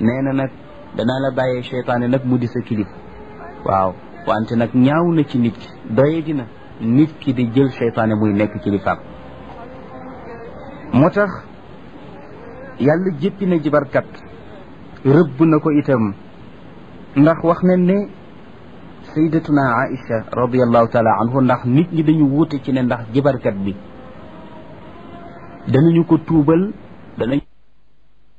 nee na nag danaa la bàyyee seytaane nag mu di sa kilif waaw wante nag ñaaw na ci nit ki doye dina nit ki di jël seytaane muy nekk kilifaam moo tax yàlla jéppi na jibarkat rëbb na ko itam ndax wax nañ ne sayyidatuna Aïcha radiyallahu taala anhu ndax nit ñi dañu wuute ci ne ndax jibarkat bi danañu ko tuubal danañ